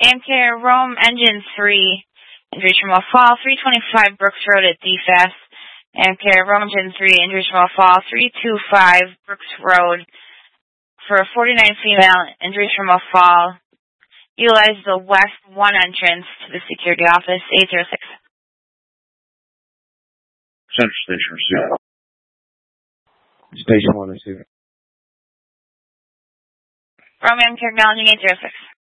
Amcare Rome Engine 3, injuries from a fall, 325 Brooks Road at DFAS. Amcare Rome Engine 3, injuries from a fall, 325 Brooks Road for a 49 female, injuries from a fall. Utilize the West 1 entrance to the security office, 806. Central Station receiver. Station 1 receiver. Rome Amcare acknowledging 806.